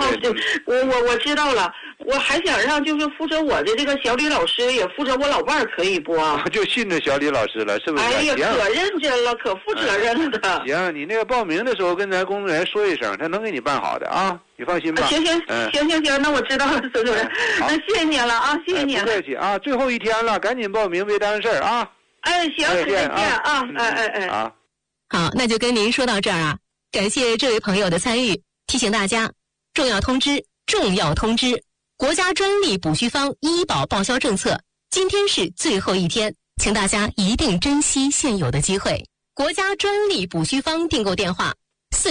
我知道了，我还想让就是负责我的这个小李老师也负责我老伴儿，可以不？ 就信着小李老师了，是不是？ 哎呀，可认真了，可负责任了。 行，你那个报名的时候跟咱工作人员说一声，他能给你办好的啊，你放心吧。 行，那我知道了，孙主任。那谢谢您了啊，谢谢您。 不客气啊，最后一天了，赶紧报名，别耽误事儿啊。 哎，行，再见啊， 啊。 好，那就跟您说到这儿啊，感谢这位朋友的参与。提醒大家，重要通知！国家专利补须方医保报销政策今天是最后一天，请大家一定珍惜现有的机会。国家专利补须方订购电话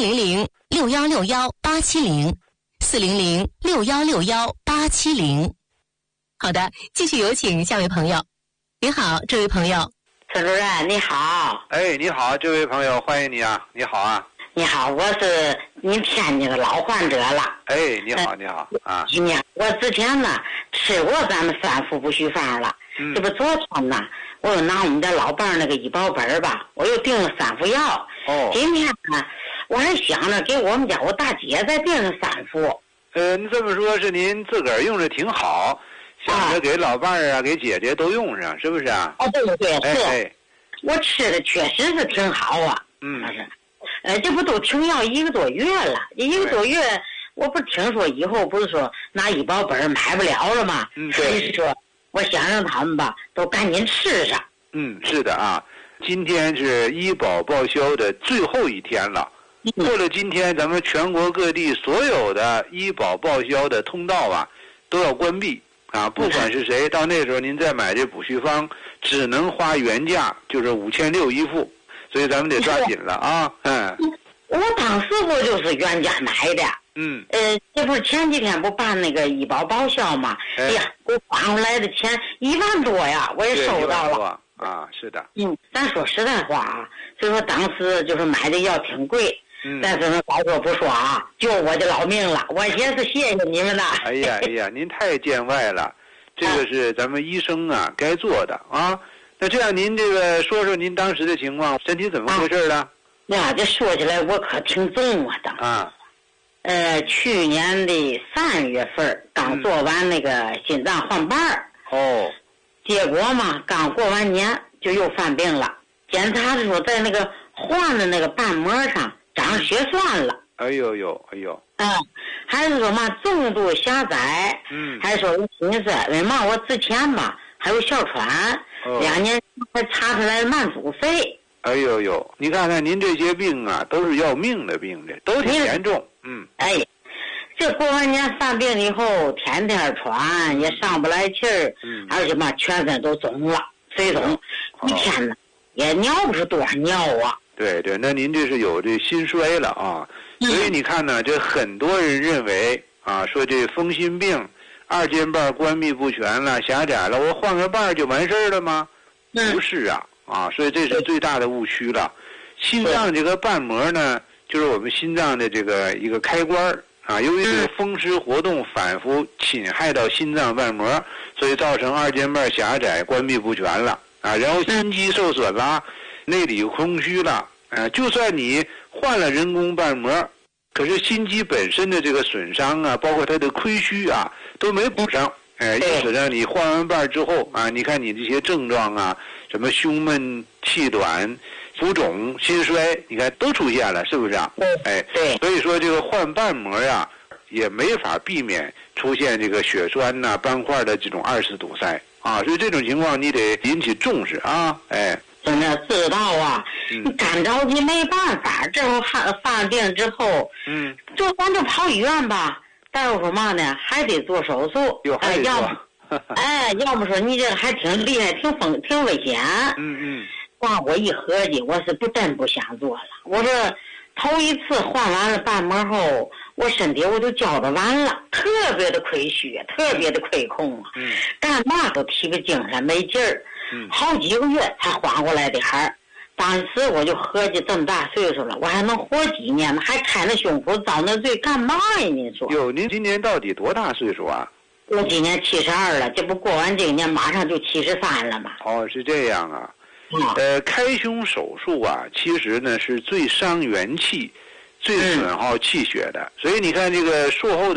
400-6161-870，400-6161-870。好的，继续有请下位朋友。你好，这位朋友。 孙主任你好。 哎，你好，这位朋友，欢迎你啊！你好啊。 你好，我是您天津的老患者了。 哎，你好啊！ 我之前呢吃过咱们3副补须方了，这不昨天呢，我又拿我们家老伴儿那个医保本吧，我又订了3副药。今天呢，我还想着给我们家我大姐再订了3副。 你这么说是您自个儿用着挺好，想着给老伴儿啊、给姐姐都用上，是不是啊？ 对，是。我吃的确实是挺好啊。这不都停药1个多月了，1个多月，我不听说以后不是说拿医保本买不了了吗？所以说我想让他们吧都赶紧吃上。 是的啊，今天是医保报销的最后一天了。过了今天，咱们全国各地所有的医保报销的通道啊都要关闭啊，不管是谁，到那时候您再买这补须方，只能花原价，就是5600一副。所以咱们得抓紧了啊！ 我当时不就是原价买的？这不是前几天不办那个医保报销吗？哎呀，给我发过来的钱1万多呀，我也收到了。 啊，是的。 咱说实在话啊，所以说当时就是买的药挺贵。但是呢，老说不说啊，救我的老命了，我也是谢谢你们的。 哎呀，您太见外了，这个是咱们医生啊该做的啊。那这样，您这个说说您当时的情况，身体怎么回事呢？ 这说起来我可挺重啊，当时。去年的3月份刚做完那个心脏换瓣儿。结果嘛，刚过完年就又犯病了。检查的时候，在那个换的那个瓣膜上长血栓了。 哎呦。 还是说嘛重度狭窄。还是说有心衰，为嘛我之前嘛还有哮喘。2年才查出来慢阻肺。 哎呦，你看看您这些病啊，都是要命的病，这都挺严重。 这过完年犯病以后，天天喘，也上不来气儿，而且嘛全身都肿了，水肿，一天呢也尿不出多少尿啊。 对，那您这是有这心衰了啊。所以你看呢，这很多人认为啊，说这风心病2间瓣关闭不全了，狭窄了，我换个瓣就完事儿了吗？不是啊，所以这是最大的误区了。心脏这个瓣膜呢，就是我们心脏的这个一个开关啊，由于这个风湿活动反复侵害到心脏瓣膜，所以造成2间瓣狭窄关闭不全了啊，然后心肌受损了，内里空虚了就算你换了人工瓣膜，可是心肌本身的这个损伤啊，包括它的亏虚啊，都没补上。因此呢，你换完瓣之后啊，你看你这些症状啊，什么胸闷、气短、浮肿、心衰，你看都出现了，是不是啊？所以说这个换瓣膜呀，也没法避免出现这个血栓呐、斑块的这种2次堵塞啊，所以这种情况你得引起重视啊， 真的知道啊，你干着急没办法，这会犯病之后，咱就跑医院吧。大夫说嘛呢？还得做手术。要么说你这还挺厉害，挺危险。那我一合计，我是真不想做了。我说头一次换完了瓣膜后，我身体我就焦得完了，特别的亏虚，特别的亏空啊。干嘛都提个精神没劲儿。好几个月才缓过来点儿。当时我就合计这么大岁数了，我还能活几年呢？还开那胸脯遭那罪干嘛呀？您说？ 您今年到底多大岁数啊？ 我今年72了，这不过完这个年马上就73了嘛。 是这样啊。开胸手术啊，其实呢是最伤元气、最损耗气血的，所以你看这个术后的